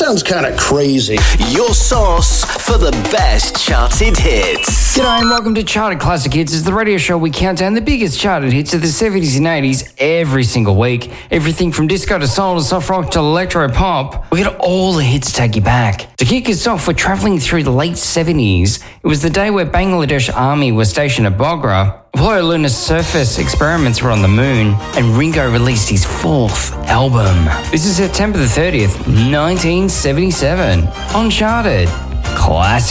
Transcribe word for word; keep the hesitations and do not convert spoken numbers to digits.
sounds kind of crazy. Your source for the best charted hits. G'day and welcome to Charted Classic Hits. It's the radio show we count down the biggest charted hits of the seventies and eighties every single week. Everything from disco to soul to soft rock to electro pop. We got all the hits to take you back. To kick us off, we're travelling through the late seventies. It was the day where Bangladesh Army was stationed at Bogra. Apollo Lunar surface experiments were on the moon, and Ringo released his fourth album. This is September the thirtieth, nineteen seventy-seven, on Charted Classic.